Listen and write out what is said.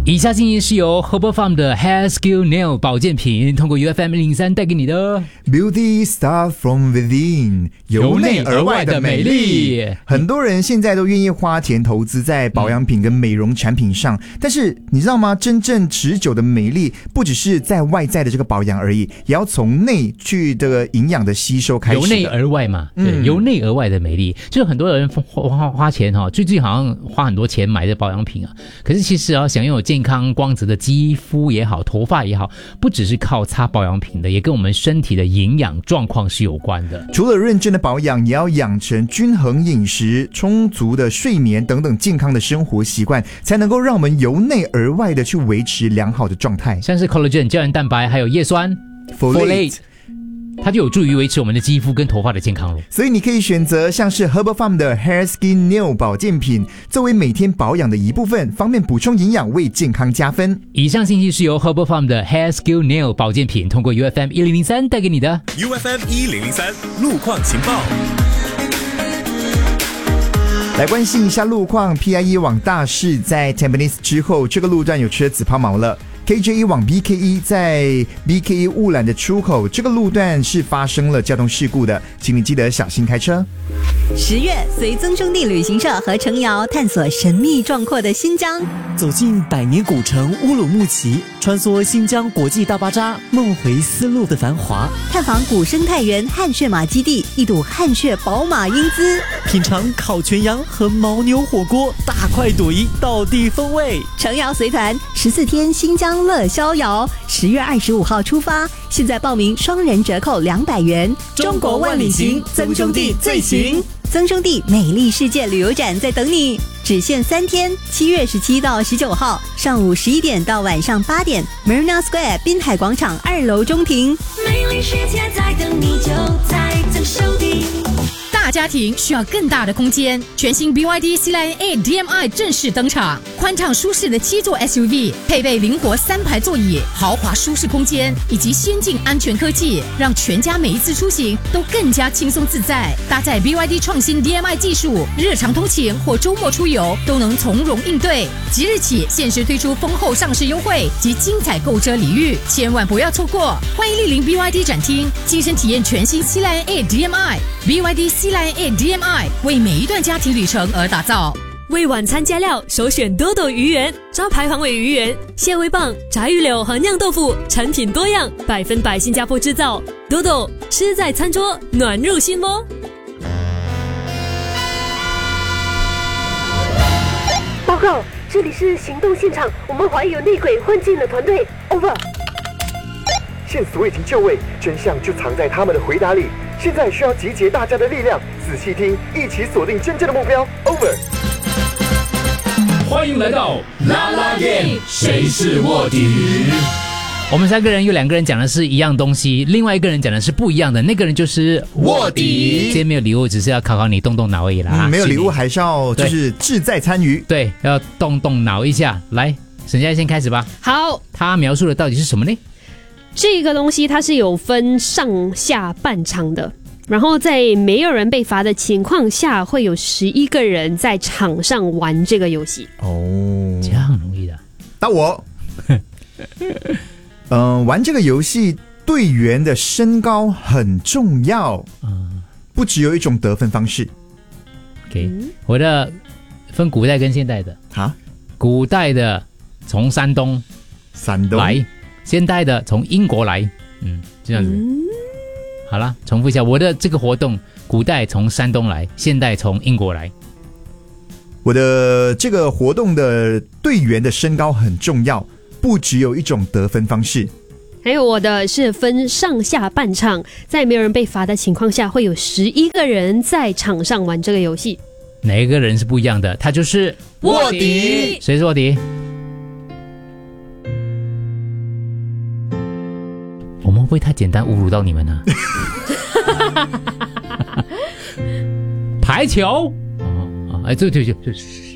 以下信息是由 Herbal Farm 的 Hair Skill Nail 保健品通过 UFM103 带给你的 Beauty Start from Within， 由内而外的美丽。很多人现在都愿意花钱投资在保养品跟美容产品上，但是你知道吗？真正持久的美丽不只是在外在的这个保养而已，也要从内去的营养的吸收开始的。 由内而外嘛，对，由内而外的美丽，就是很多人花钱哈，最近好像花很多钱买的保养品啊，可是其实啊，想拥有健康光泽的肌肤也好，头发也好，不只是靠擦保养品的，也跟我们身体的营养状况是有关的。 除了认真的保养，也要养成均衡饮食、充足的睡眠等等健康的生活习惯，才能够让我们由内而外的去维持良好的状态。 像是 collagen 胶原蛋白，还有叶酸 folate，它就有助于维持我们的肌肤跟头发的健康咯。 所以你可以选择像是 Herbal Farm 的 Hair Skin Nail 保健品，作为每天保养的一部分，方便补充营养，为健康加分。 以上信息是由 Herbal Farm 的 Hair Skill Nail 保健品通过 UFM1003 带给你的 UFM1003 路况情报。 来关心一下路况 ，PIE 往大势在 Tampines 之后，这个路段有车子抛锚了。KJ 往 BKE 在 BKE 雾岚的出口，这个路段是发生了交通事故的，请你记得小心开车。 10月，随曾兄弟旅行社和程瑶探索神秘壮阔的新疆， 走进百年古城乌鲁木齐，穿梭新疆国际大巴扎，梦回丝路的繁华， 探访古生态园汗血马基地，一睹汗血宝马英姿， 品尝烤全羊和牦牛火锅，大快朵颐，道地风味。 程瑶随团14天新疆乐逍遥，10月25号出发，现在报名双人折扣200元。 中国万里行，曾兄弟最行。 曾兄弟美丽世界旅游展在等你，只限3天，7月17到19号，上午11点到晚上8点 ，Marina Square 滨海广场2楼中庭。 美丽世界在等你，就在曾兄弟。 大家庭需要更大的空间，全新 BYD C-Line A DM-i 正式登场，宽敞舒适的7座 SUV， 配备灵活3排座椅，豪华舒适空间以及先进安全科技，让全家每一次出行都更加轻松自在。搭载 BYD 创新 DM-i 技术，日常通勤或周末出游都能从容应对。即日起限时推出丰厚上市优惠及精彩购车礼遇，千万不要错过！欢迎莅临 BYD 展厅，亲身体验全新 C-Line A DM-i。BYD C-Line A DM-i 为每一段家庭旅程而打造。 为晚餐加料，首选多多鱼圆，招牌黄尾鱼圆、蟹味棒、炸鱼柳和酿豆腐，产品多样，100%新加坡制造。多多吃在餐桌，暖入心窝。 报告，这里是行动现场，我们怀疑有内鬼混进了团队。Over。 线索已经就位，真相就藏在他们的回答里。现在需要集结大家的力量，仔细听，一起锁定真正的目标。Over。 欢迎来到啦啦 game， 谁是卧底？ 我们3个人有2个人讲的是一样东西，另外1个人讲的是不一样的，那个人就是卧底。 今天没有礼物，只是要考考你动动脑而已啦。 没有礼物还是要就是志在参与。 对，要动动脑一下。来，沈佳先开始吧。 好， 他描述的到底是什么呢？ 这个东西它是有分上下半场的，然后在没有人被罚的情况下，会有11个人在场上玩这个游戏。 哦， 这样容易的。 到我。玩这个游戏，队员的身高很重要。不只有一种得分方式。 OK，我的分古代跟现代的。 啊？ 古代的从山东来。现代的从英国来，这样子。好了，重复一下我的这个活动：古代从山东来，现代从英国来。 我的这个活动的队员的身高很重要，不只有一种得分方式。 还有我的是分上下半场，在没有人被罚的情况下，会有11个人在场上玩这个游戏。 哪一个人是不一样的？他就是卧底。 谁是卧底？我们会不会太简单侮辱到你们呢？排球，对，